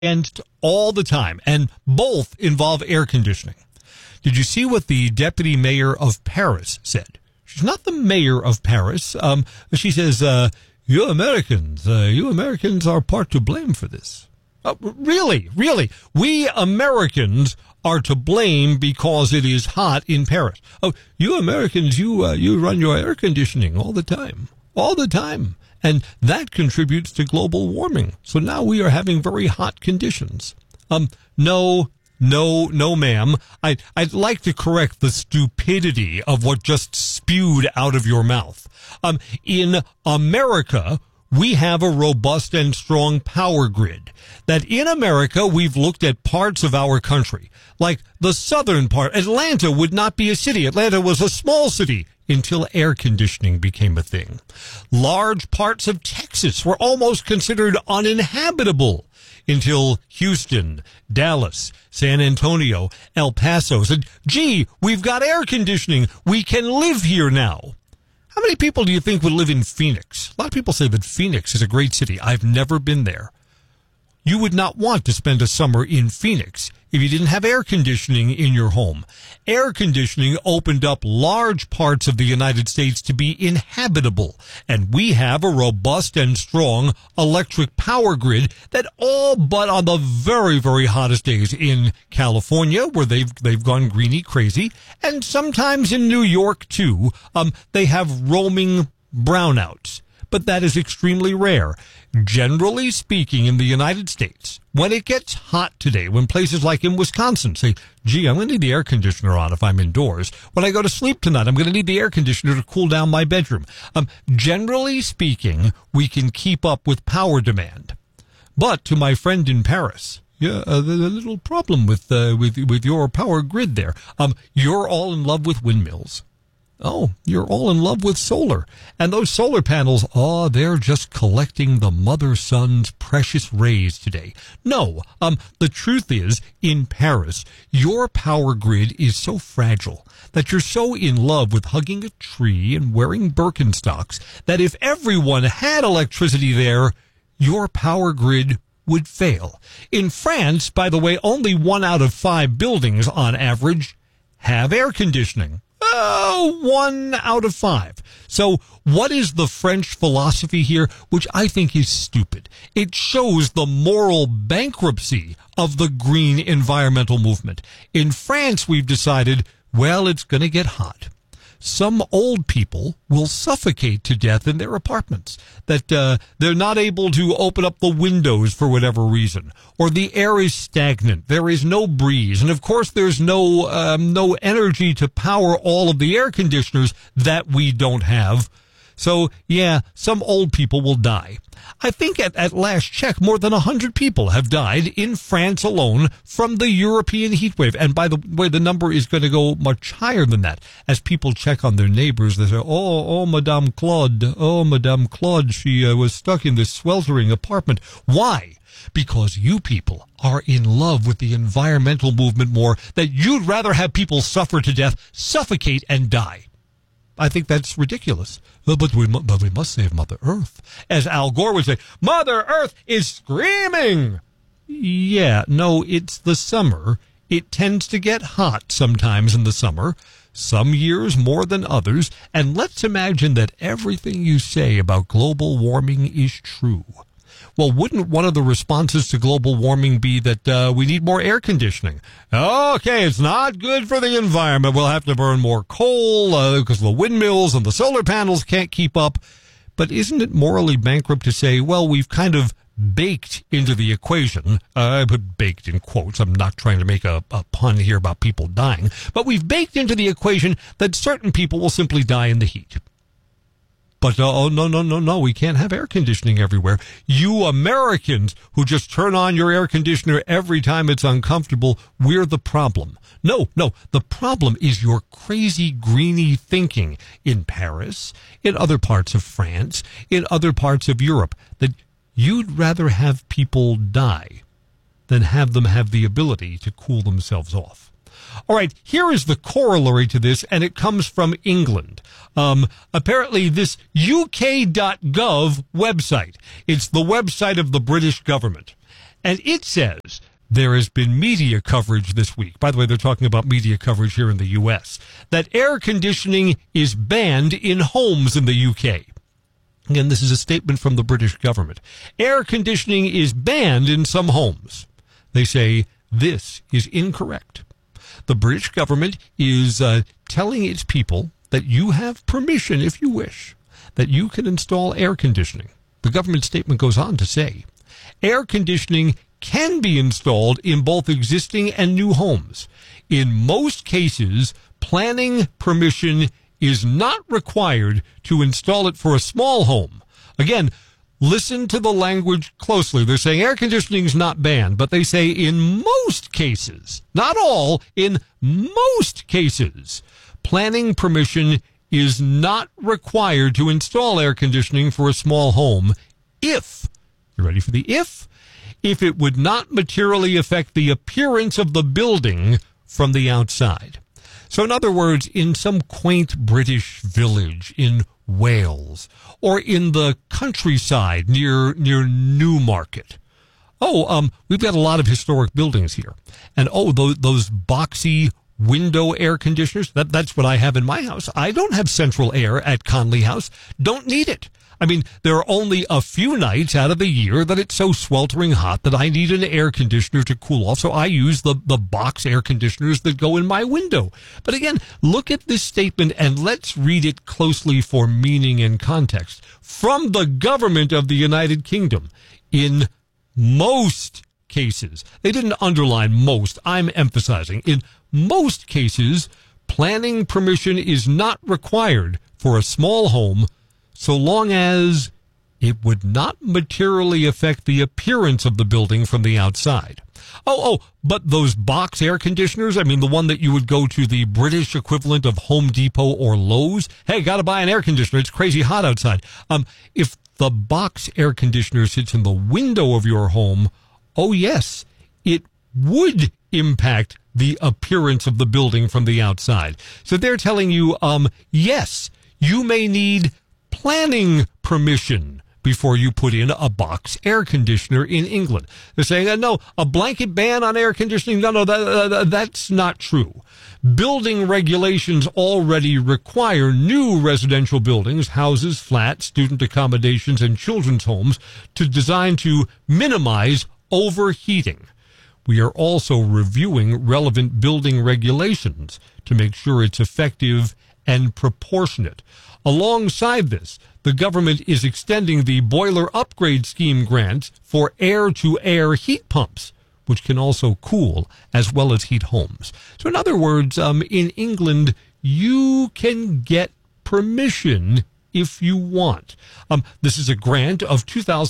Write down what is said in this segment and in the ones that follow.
and all the time, and both involve air conditioning. Did you see what the deputy mayor of Paris said? She's not the mayor of Paris. She says, you Americans are part to blame for this. Really? We Americans are to blame because it is hot in Paris. Oh, you Americans, you run your air conditioning all the time. And that contributes to global warming. So now we are having very hot conditions. No, ma'am. I'd like to correct the stupidity of what just spewed out of your mouth. In America, we have a robust and strong power grid. That in America, we've looked at parts of our country, like the southern part. Atlanta would not be a city. Atlanta was a small city until air conditioning became a thing. Large parts of Texas were almost considered uninhabitable until Houston, Dallas, San Antonio, El Paso said, gee, we've got air conditioning. We can live here now. How many people do you think would live in Phoenix? A lot of people say that Phoenix is a great city. I've never been there. You would not want to spend a summer in Phoenix if you didn't have air conditioning in your home. Air conditioning opened up large parts of the United States to be inhabitable, and we have a robust and strong electric power grid that all but on the very, very hottest days in California, where they've gone greeny crazy, and sometimes in New York too, they have roaming brownouts. But that is extremely rare. Generally speaking, in the United States, when it gets hot today, when places like in Wisconsin say, gee, I'm going to need the air conditioner on if I'm indoors. When I go to sleep tonight, I'm going to need the air conditioner to cool down my bedroom. Generally speaking, we can keep up with power demand. But to my friend in Paris, there's a little problem with your power grid there. You're all in love with windmills. Oh, you're all in love with solar. And those solar panels, they're just collecting the mother sun's precious rays today. No, the truth is, in Paris, your power grid is so fragile that you're so in love with hugging a tree and wearing Birkenstocks that if everyone had electricity there, your power grid would fail. In France, by the way, only 1 out of 5 buildings on average have air conditioning. 1 out of 5. So what is the French philosophy here, which I think is stupid? It shows the moral bankruptcy of the green environmental movement. In France, we've decided, well, it's going to get hot. Some old people will suffocate to death in their apartments, that they're not able to open up the windows for whatever reason, or the air is stagnant, there is no breeze, and of course there's no energy to power all of the air conditioners that we don't have. So, yeah, some old people will die. I think at last check, more than 100 people have died in France alone from the European heat wave. And by the way, the number is going to go much higher than that. As people check on their neighbors, they say, oh, Madame Claude, she was stuck in this sweltering apartment. Why? Because you people are in love with the environmental movement more, that you'd rather have people suffer to death, suffocate, and die. I think that's ridiculous. But we must save Mother Earth. As Al Gore would say, Mother Earth is screaming. Yeah, no, it's the summer. It tends to get hot sometimes in the summer, some years more than others. And let's imagine that everything you say about global warming is true. Well, wouldn't one of the responses to global warming be that we need more air conditioning? Okay, it's not good for the environment. We'll have to burn more coal because the windmills and the solar panels can't keep up. But isn't it morally bankrupt to say, well, we've kind of baked into the equation, I put baked in quotes, I'm not trying to make a pun here about people dying, but we've baked into the equation that certain people will simply die in the heat. But, no, we can't have air conditioning everywhere. You Americans who just turn on your air conditioner every time it's uncomfortable, we're the problem. No, the problem is your crazy greeny thinking in Paris, in other parts of France, in other parts of Europe, that you'd rather have people die than have them have the ability to cool themselves off. All right, here is the corollary to this, and it comes from England. Apparently, this UK.gov website, it's the website of the British government. And it says there has been media coverage this week. By the way, they're talking about media coverage here in the U.S. that air conditioning is banned in homes in the U.K. Again, this is a statement from the British government. Air conditioning is banned in some homes. They say this is incorrect. The British government is telling its people that you have permission, if you wish, that you can install air conditioning. The government statement goes on to say, air conditioning can be installed in both existing and new homes. In most cases, planning permission is not required to install it for a small home. Again, listen to the language closely. They're saying air conditioning is not banned, but they say in most cases, not all, in most cases, planning permission is not required to install air conditioning for a small home if, you ready for the if? If it would not materially affect the appearance of the building from the outside. So in other words, in some quaint British village in Wales or in the countryside near Newmarket. We've got a lot of historic buildings here. And those boxy window air conditioners, that's what I have in my house. I don't have central air at Conley House. Don't need it. I mean, there are only a few nights out of the year that it's so sweltering hot that I need an air conditioner to cool off, so I use the box air conditioners that go in my window. But again, look at this statement and let's read it closely for meaning and context. From the government of the United Kingdom, in most cases, they didn't underline most, I'm emphasizing, in most cases, planning permission is not required for a small home so long as it would not materially affect the appearance of the building from the outside. But those box air conditioners, I mean, the one that you would go to the British equivalent of Home Depot or Lowe's, hey, got to buy an air conditioner. It's crazy hot outside. If the box air conditioner sits in the window of your home, oh, yes, it would impact the appearance of the building from the outside. So they're telling you, yes, you may need planning permission before you put in a box air conditioner in England. They're saying, no, a blanket ban on air conditioning, no, that's not true. Building regulations already require new residential buildings, houses, flats, student accommodations, and children's homes to design to minimize overheating. We are also reviewing relevant building regulations to make sure it's effective and proportionate. Alongside this, the government is extending the boiler upgrade scheme grants for air-to-air heat pumps, which can also cool as well as heat homes. So in other words, in England, you can get permission if you want. This is a grant of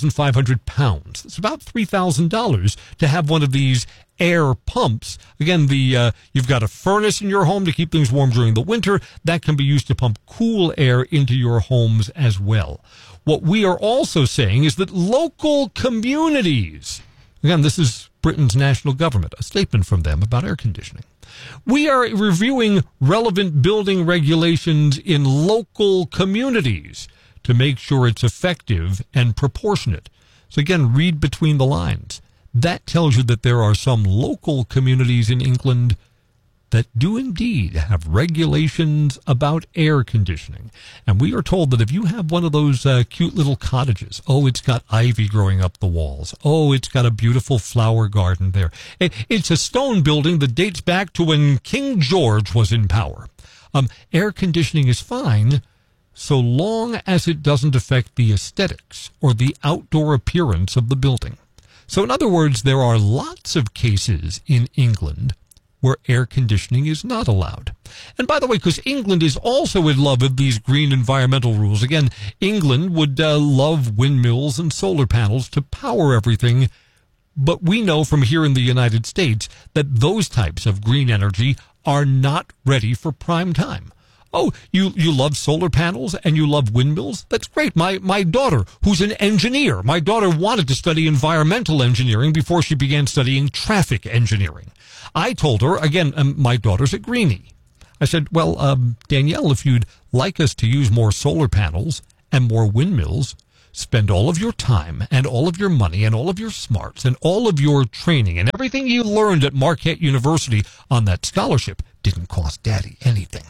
£2,500. It's about $3,000 to have one of these air pumps. Again, you've got a furnace in your home to keep things warm during the winter. That can be used to pump cool air into your homes as well. What we are also saying is that local communities, again, this is Britain's national government, a statement from them about air conditioning. We are reviewing relevant building regulations in local communities to make sure it's effective and proportionate. So again, read between the lines. That tells you that there are some local communities in England that do indeed have regulations about air conditioning. And we are told that if you have one of those cute little cottages, it's got ivy growing up the walls. It's got a beautiful flower garden there. It's a stone building that dates back to when King George was in power. Air conditioning is fine so long as it doesn't affect the aesthetics or the outdoor appearance of the building. So in other words, there are lots of cases in England where air conditioning is not allowed. And by the way, because England is also in love with these green environmental rules. Again, England would love windmills and solar panels to power everything. But we know from here in the United States that those types of green energy are not ready for prime time. You love solar panels and you love windmills? That's great. My daughter, who's an engineer, my daughter wanted to study environmental engineering before she began studying traffic engineering. I told her, again, my daughter's a greenie. I said, well, Danielle, if you'd like us to use more solar panels and more windmills, spend all of your time and all of your money and all of your smarts and all of your training and everything you learned at Marquette University on that scholarship. Didn't cost Daddy anything.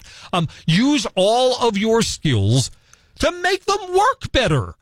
Use all of your skills to make them work better.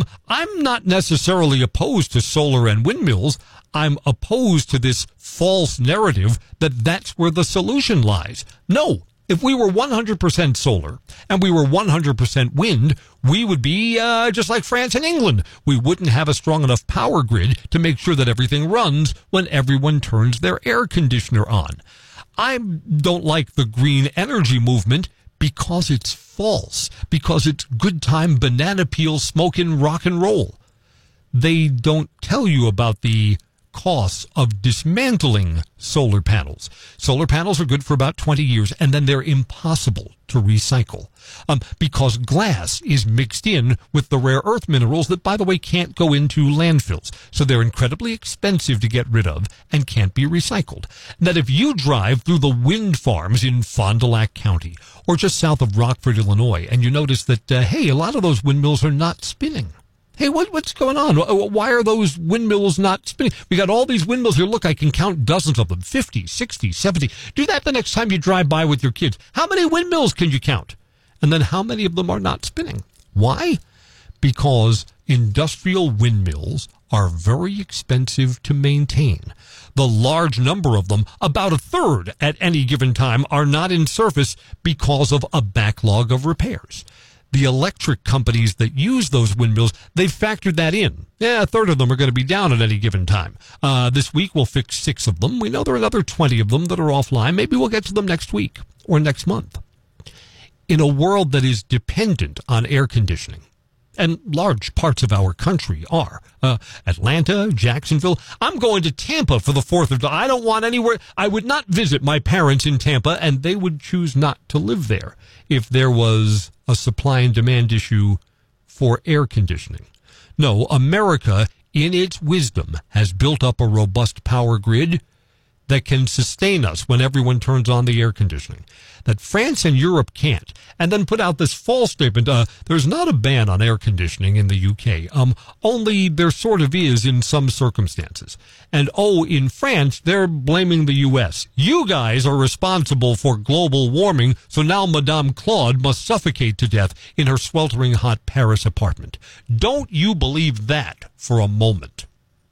I'm not necessarily opposed to solar and windmills. I'm opposed to this false narrative that that's where the solution lies. No. If we were 100% solar and we were 100% wind, we would be just like France and England. We wouldn't have a strong enough power grid to make sure that everything runs when everyone turns their air conditioner on. I don't like the green energy movement because it's false, because it's good time banana peel smoking rock and roll. They don't tell you about the costs of dismantling solar panels. Solar panels are good for about 20 years, and then they're impossible to recycle because glass is mixed in with the rare earth minerals that, by the way, can't go into landfills. So they're incredibly expensive to get rid of and can't be recycled. That if you drive through the wind farms in Fond du Lac County or just south of Rockford, Illinois, and you notice that, hey, a lot of those windmills are not spinning. Hey, what's going on? Why are those windmills not spinning? We got all these windmills here. Look, I can count dozens of them, 50, 60, 70. Do that the next time you drive by with your kids. How many windmills can you count? And then how many of them are not spinning? Why? Because industrial windmills are very expensive to maintain. The large number of them, about a third at any given time, are not in service because of a backlog of repairs. The electric companies that use those windmills, they've factored that in. Yeah, a third of them are going to be down at any given time. This week we'll fix 6 of them. We know there are another 20 of them that are offline. Maybe we'll get to them next week or next month. In a world that is dependent on air conditioning, and large parts of our country are, Atlanta, Jacksonville. I'm going to Tampa for the 4th of July. I don't want anywhere. I would not visit my parents in Tampa, and they would choose not to live there if there was a supply and demand issue for air conditioning. No, America, in its wisdom, has built up a robust power grid that can sustain us when everyone turns on the air conditioning, that France and Europe can't, and then put out this false statement, there's not a ban on air conditioning in the UK, only there sort of is in some circumstances. And in France, they're blaming the US. You guys are responsible for global warming, so now Madame Claude must suffocate to death in her sweltering hot Paris apartment. Don't you believe that for a moment.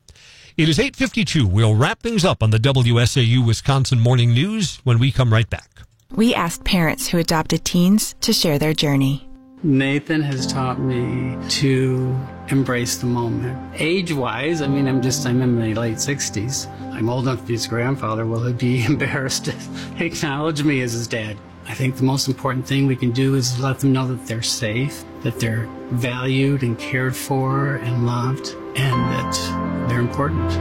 It is 8:52. We'll wrap things up on the WSAU Wisconsin Morning News when we come right back. We asked parents who adopted teens to share their journey. Nathan has taught me to embrace the moment. Age-wise, I'm in my late 60s. I'm old enough to be his grandfather. Will he be embarrassed to acknowledge me as his dad? I think the most important thing we can do is let them know that they're safe, that they're valued and cared for and loved, and that they're important.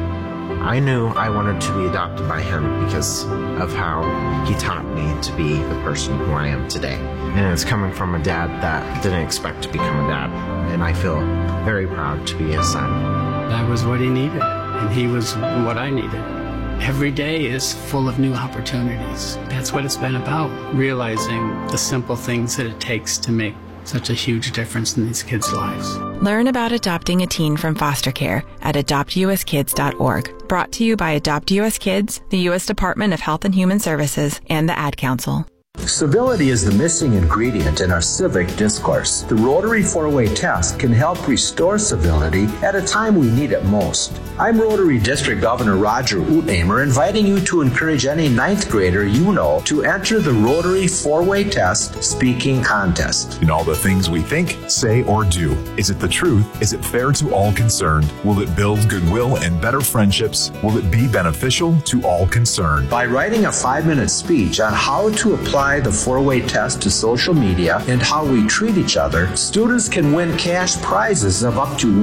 I knew I wanted to be adopted by him because of how he taught me to be the person who I am today. And it's coming from a dad that didn't expect to become a dad. And I feel very proud to be his son. That was what he needed, and he was what I needed. Every day is full of new opportunities. That's what it's been about, realizing the simple things that it takes to make such a huge difference in these kids' lives. Learn about adopting a teen from foster care at adoptuskids.org. Brought to you by Adopt US Kids, the U.S. Department of Health and Human Services, and the Ad Council. Civility is the missing ingredient in our civic discourse. The Rotary 4-Way test can help restore civility at a time we need it most. I'm Rotary District Governor Roger Uthamer, inviting you to encourage any 9th grader you know to enter the Rotary 4-Way test speaking contest. In all the things we think, say, or do, is it the truth? Is it fair to all concerned? Will it build goodwill and better friendships? Will it be beneficial to all concerned? By writing a 5-minute speech on how to apply the 4-Way test to social media and how we treat each other, students can win cash prizes of up to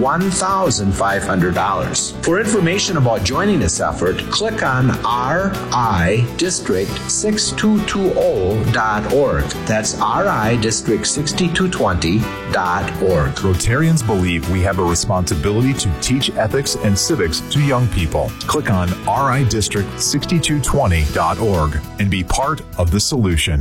$1,500. For information about joining this effort, click on ridistrict6220.org. That's ridistrict6220.org. Rotarians believe we have a responsibility to teach ethics and civics to young people. Click on ridistrict6220.org and be part of the solution.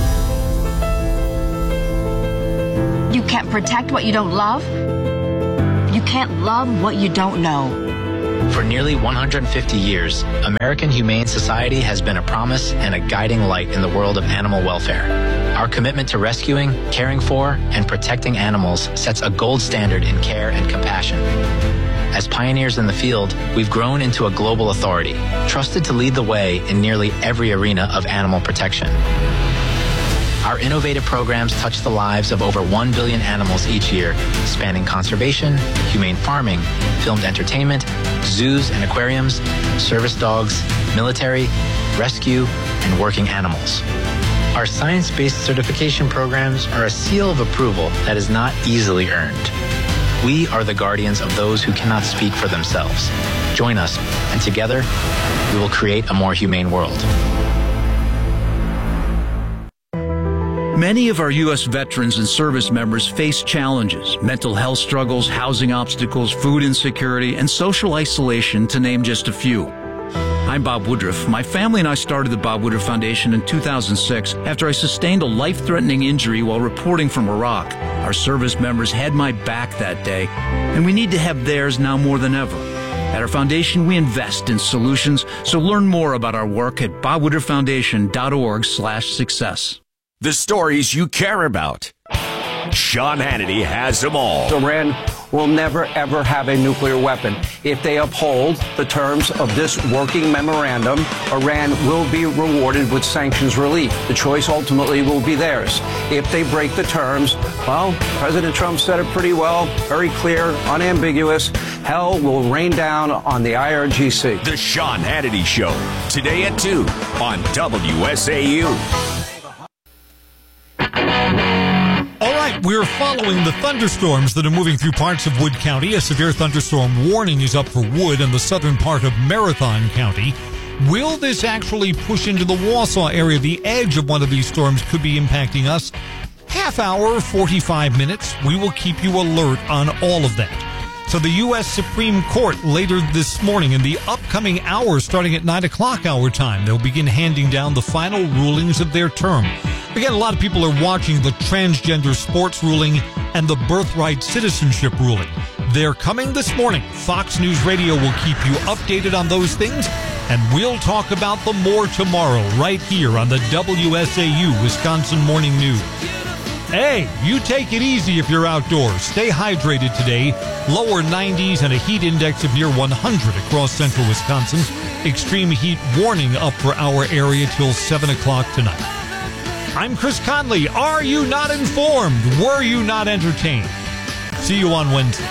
You can't protect what you don't love? can't love what you don't know. For nearly 150 years, American Humane Society has been a promise and a guiding light in the world of animal welfare. Our commitment to rescuing, caring for, and protecting animals sets a gold standard in care and compassion. As pioneers in the field, we've grown into a global authority, trusted to lead the way in nearly every arena of animal protection. Our innovative programs touch the lives of over 1 billion animals each year, spanning conservation, humane farming, filmed entertainment, zoos and aquariums, service dogs, military, rescue, and working animals. Our science-based certification programs are a seal of approval that is not easily earned. We are the guardians of those who cannot speak for themselves. Join us, and together, we will create a more humane world. Many of our U.S. veterans and service members face challenges, mental health struggles, housing obstacles, food insecurity, and social isolation, to name just a few. I'm Bob Woodruff. My family and I started the Bob Woodruff Foundation in 2006 after I sustained a life-threatening injury while reporting from Iraq. Our service members had my back that day, and we need to have theirs now more than ever. At our foundation, we invest in solutions, so learn more about our work at bobwoodrufffoundation.org/success. The stories you care about. Sean Hannity has them all. Iran will never, ever have a nuclear weapon. If they uphold the terms of this working memorandum, Iran will be rewarded with sanctions relief. The choice ultimately will be theirs. If they break the terms, well, President Trump said it pretty well, very clear, unambiguous. Hell will rain down on the IRGC. The Sean Hannity Show, today at 2 on WSAU. All right, we're following the thunderstorms that are moving through parts of Wood County. A severe thunderstorm warning is up for Wood and the southern part of Marathon County. Will this actually push into the Wausau area? The edge of one of these storms could be impacting us. Half hour, 45 minutes. We will keep you alert on all of that. So the U.S. Supreme Court later this morning, in the upcoming hours, starting at 9 o'clock our time, they'll begin handing down the final rulings of their term. Again, a lot of people are watching the transgender sports ruling and the birthright citizenship ruling. They're coming this morning. Fox News Radio will keep you updated on those things, and we'll talk about them more tomorrow right here on the WSAU Wisconsin Morning News. Hey, you take it easy if you're outdoors. Stay hydrated today. Lower 90s and a heat index of near 100 across central Wisconsin. Extreme heat warning up for our area till 7 o'clock tonight. I'm Chris Conley. Are you not informed? Were you not entertained? See you on Wednesday.